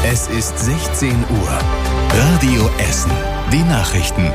Es ist 16 Uhr. Radio Essen. Die Nachrichten.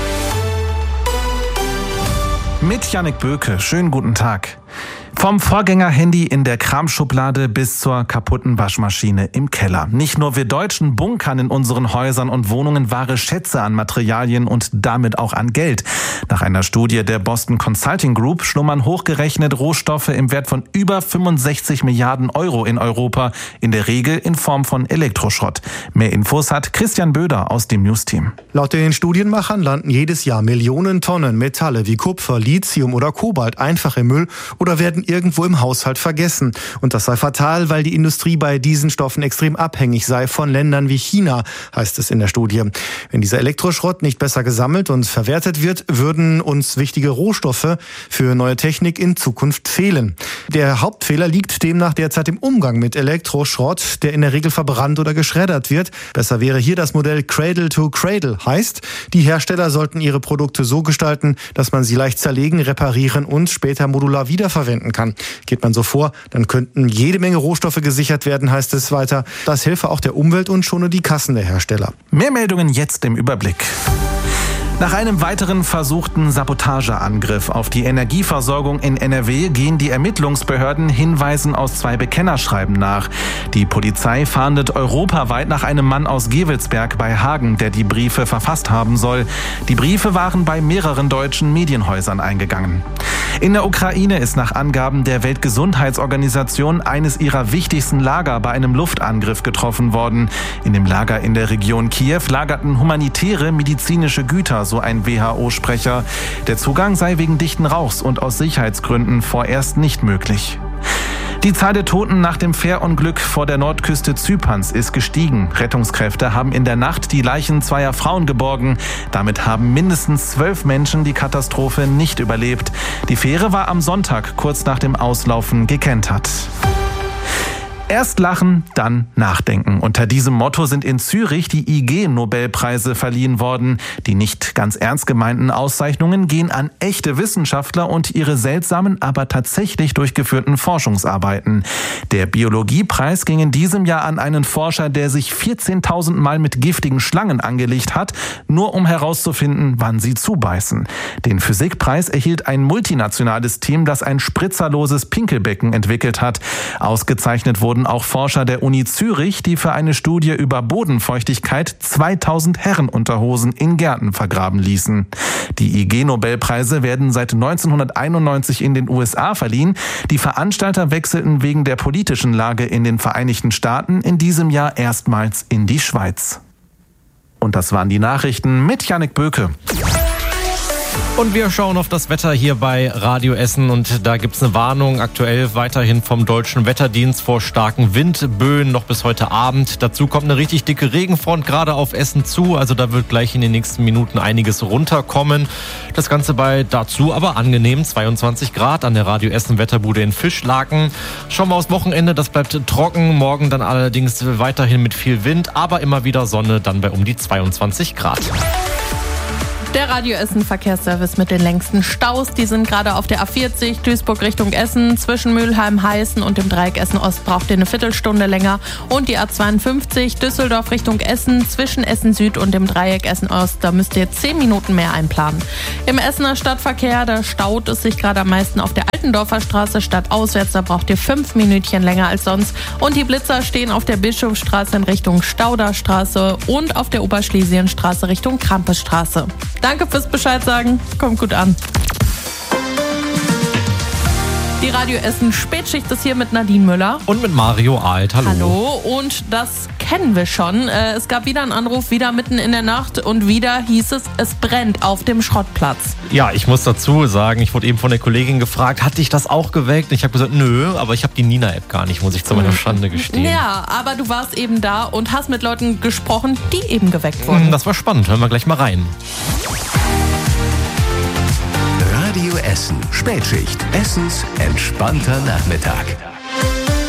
Mit Jannik Böke. Schönen guten Tag. Vom Vorgängerhandy in der Kramschublade bis zur kaputten Waschmaschine im Keller. Nicht nur wir Deutschen bunkern in unseren Häusern und Wohnungen wahre Schätze an Materialien und damit auch an Geld. Nach einer Studie der Boston Consulting Group schlummern hochgerechnet Rohstoffe im Wert von über 65 Milliarden Euro in Europa, in der Regel in Form von Elektroschrott. Mehr Infos hat Christian Böder aus dem Newsteam. Laut den Studienmachern landen jedes Jahr Millionen Tonnen Metalle wie Kupfer, Lithium oder Kobalt einfach im Müll oder werden irgendwo im Haushalt vergessen. Und das sei fatal, weil die Industrie bei diesen Stoffen extrem abhängig sei von Ländern wie China, heißt es in der Studie. Wenn dieser Elektroschrott nicht besser gesammelt und verwertet wird, würden uns wichtige Rohstoffe für neue Technik in Zukunft fehlen. Der Hauptfehler liegt demnach derzeit im Umgang mit Elektroschrott, der in der Regel verbrannt oder geschreddert wird. Besser wäre hier das Modell Cradle to Cradle. Heißt, die Hersteller sollten ihre Produkte so gestalten, dass man sie leicht zerlegen, reparieren und später modular wiederverwenden kann. Geht man so vor, dann könnten jede Menge Rohstoffe gesichert werden, heißt es weiter. Das helfe auch der Umwelt und schone die Kassen der Hersteller. Mehr Meldungen jetzt im Überblick. Nach einem weiteren versuchten Sabotageangriff auf die Energieversorgung in NRW gehen die Ermittlungsbehörden Hinweisen aus 2 Bekennerschreiben nach. Die Polizei fahndet europaweit nach einem Mann aus Gevelsberg bei Hagen, der die Briefe verfasst haben soll. Die Briefe waren bei mehreren deutschen Medienhäusern eingegangen. In der Ukraine ist nach Angaben der Weltgesundheitsorganisation eines ihrer wichtigsten Lager bei einem Luftangriff getroffen worden. In dem Lager in der Region Kiew lagerten humanitäre medizinische Güter, so ein WHO-Sprecher. Der Zugang sei wegen dichten Rauchs und aus Sicherheitsgründen vorerst nicht möglich. Die Zahl der Toten nach dem Fährunglück vor der Nordküste Zyperns ist gestiegen. Rettungskräfte haben in der Nacht die Leichen 2 Frauen geborgen. Damit haben mindestens 12 Menschen die Katastrophe nicht überlebt. Die Fähre war am Sonntag kurz nach dem Auslaufen gekentert. Erst lachen, dann nachdenken. Unter diesem Motto sind in Zürich die IG-Nobelpreise verliehen worden. Die nicht ganz ernst gemeinten Auszeichnungen gehen an echte Wissenschaftler und ihre seltsamen, aber tatsächlich durchgeführten Forschungsarbeiten. Der Biologiepreis ging in diesem Jahr an einen Forscher, der sich 14.000 Mal mit giftigen Schlangen angelegt hat, nur um herauszufinden, wann sie zubeißen. Den Physikpreis erhielt ein multinationales Team, das ein spritzerloses Pinkelbecken entwickelt hat. Ausgezeichnet wurden auch Forscher der Uni Zürich, die für eine Studie über Bodenfeuchtigkeit 2000 Herrenunterhosen in Gärten vergraben ließen. Die IG-Nobelpreise werden seit 1991 in den USA verliehen. Die Veranstalter wechselten wegen der politischen Lage in den Vereinigten Staaten in diesem Jahr erstmals in die Schweiz. Und das waren die Nachrichten mit Jannik Böke. Und wir schauen auf das Wetter hier bei Radio Essen und da gibt's eine Warnung aktuell weiterhin vom Deutschen Wetterdienst vor starken Windböen noch bis heute Abend. Dazu kommt eine richtig dicke Regenfront gerade auf Essen zu, also da wird gleich in den nächsten Minuten einiges runterkommen. Das Ganze bei dazu aber angenehm 22 Grad an der Radio Essen Wetterbude in Fischlaken. Schauen wir aufs Wochenende, das bleibt trocken, morgen dann allerdings weiterhin mit viel Wind, aber immer wieder Sonne, dann bei um die 22 Grad. Der Radio Essen Verkehrsservice mit den längsten Staus. Die sind gerade auf der A40 Duisburg Richtung Essen. Zwischen Mülheim-Heißen und dem Dreieck Essen-Ost braucht ihr eine Viertelstunde länger. Und die A52 Düsseldorf Richtung Essen. Zwischen Essen-Süd und dem Dreieck Essen-Ost. Da müsst ihr 10 Minuten mehr einplanen. Im Essener Stadtverkehr, da staut es sich gerade am meisten auf der Altendorfer Straße stadtauswärts. Da braucht ihr 5 Minütchen länger als sonst. Und die Blitzer stehen auf der Bischofsstraße in Richtung Stauderstraße und auf der Oberschlesienstraße Richtung Krampusstraße. Danke fürs Bescheid sagen. Kommt gut an. Die Radio Essen Spätschicht ist hier mit Nadine Müller. Und mit Mario Alt. Hallo. Hallo. Und das kennen wir schon. Es gab wieder einen Anruf, wieder mitten in der Nacht. Und wieder hieß es brennt auf dem Schrottplatz. Ja, ich muss dazu sagen, ich wurde eben von der Kollegin gefragt, hat dich das auch geweckt? Ich habe gesagt, nö, aber ich habe die Nina-App gar nicht, muss ich zu meiner Schande gestehen. Ja, aber du warst eben da und hast mit Leuten gesprochen, die eben geweckt wurden. Das war spannend. Hören wir gleich mal rein. Radio Essen Spätschicht. Essens entspannter Nachmittag.